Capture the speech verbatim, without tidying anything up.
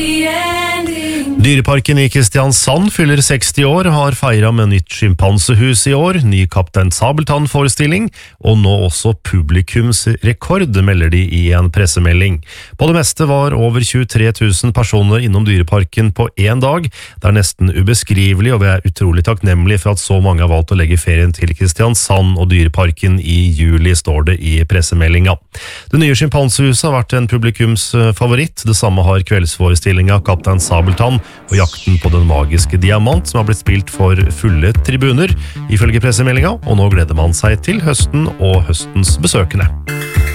Dyreparken i Kristiansand fyller seksti år, har feiret med nytt schimpansehus i år, ny Kaptein Sabeltann-forestilling, og nå også publikumsrekord, melder de i en pressemelding. På det meste var over tjuetre tusen personer innom Dyreparken på en dag. Det er nesten ubeskrivelig, og vi er utrolig takknemlige for at så mange har valgt å legge ferien til Kristiansand og Dyreparken i juli, står det i pressemeldinga. Det nye schimpansehuset har vært en publikumsfavoritt, det samme har kveldsforestillinga Kaptein Sabeltann og jakten på den magiske diamant, som har blitt spilt for fulle tribuner, ifølge pressemeldinga, og nå gleder man seg til høsten og høstens besøkende.